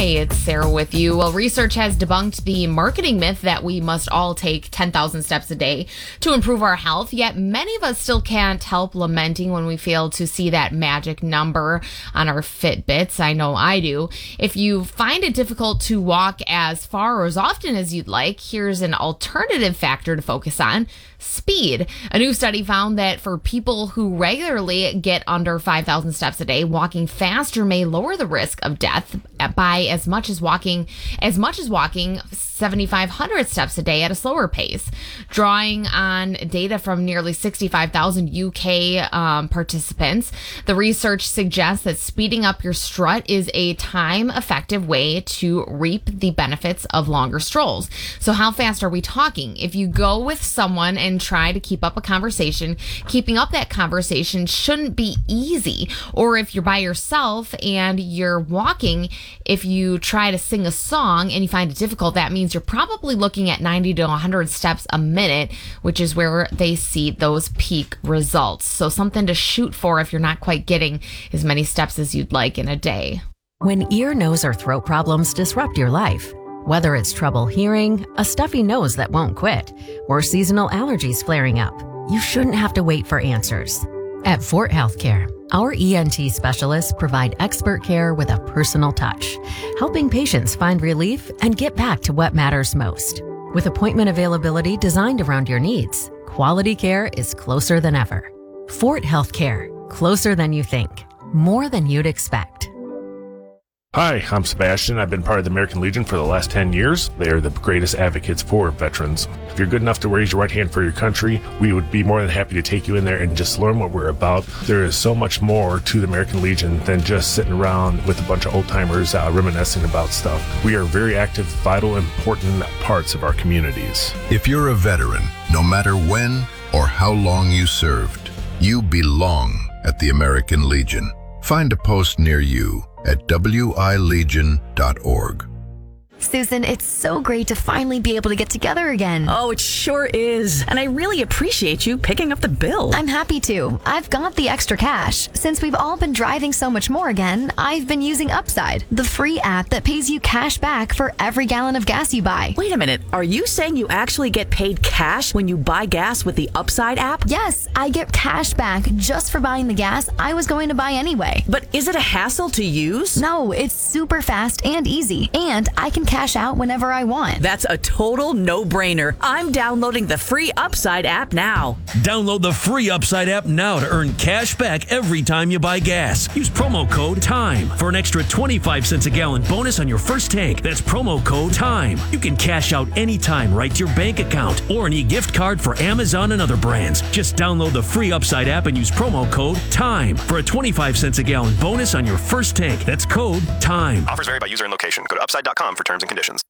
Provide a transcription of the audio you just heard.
It's Sarah with you. Well, research has debunked the marketing myth that we must all take 10,000 steps a day to improve our health, yet many of us still can't help lamenting when we fail to see that magic number on our Fitbits. I know I do. If you find it difficult to walk as far or as often as you'd like, here's an alternative factor to focus on: speed. A new study found that for people who regularly get under 5,000 steps a day, walking faster may lower the risk of death by as much as walking 7,500 steps a day at a slower pace. Drawing on data from nearly 65,000 UK participants, the research suggests that speeding up your strut is a time-effective way to reap the benefits of longer strolls. So how fast are we talking? If you go with someone and try to keep up a conversation, keeping up that conversation shouldn't be easy. Or if you're by yourself and you're walking, if you try to sing a song and you find it difficult, that means you're probably looking at 90 to 100 steps a minute, which is where they see those peak results. So something to shoot for if you're not quite getting as many steps as you'd like in a day. When ear, nose, or throat problems disrupt your life, whether it's trouble hearing, a stuffy nose that won't quit, or seasonal allergies flaring up, you shouldn't have to wait for answers. At Fort Healthcare, our ENT specialists provide expert care with a personal touch, helping patients find relief and get back to what matters most. With appointment availability designed around your needs, quality care is closer than ever. Fort Healthcare, closer than you think, more than you'd expect. Hi, I'm Sebastian. I've been part of the American Legion for the last 10 years. They are the greatest advocates for veterans. If you're good enough to raise your right hand for your country, we would be more than happy to take you in there and just learn what we're about. There is so much more to the American Legion than just sitting around with a bunch of old timers reminiscing about stuff. We are very active, vital, important parts of our communities. If you're a veteran, no matter when or how long you served, you belong at the American Legion. Find a post near you at wilegion.org. Susan, it's so great to finally be able to get together again. Oh, it sure is. And I really appreciate you picking up the bill. I'm happy to. I've got the extra cash. Since we've all been driving so much more again, I've been using Upside, the free app that pays you cash back for every gallon of gas you buy. Wait a minute. Are you saying you actually get paid cash when you buy gas with the Upside app? Yes, I get cash back just for buying the gas I was going to buy anyway. But is it a hassle to use? No, it's super fast and easy. And I can cash out whenever I want. That's a total no-brainer. I'm downloading the free Upside app now. Download the free Upside app now to earn cash back every time you buy gas. Use promo code TIME for an extra 25 cents a gallon bonus on your first tank. That's promo code TIME. You can cash out anytime right to your bank account or an e-gift card for Amazon and other brands. Just download the free Upside app and use promo code TIME for a 25 cents a gallon bonus on your first tank. That's code TIME. Offers vary by user and location. Go to upside.com for terms and conditions.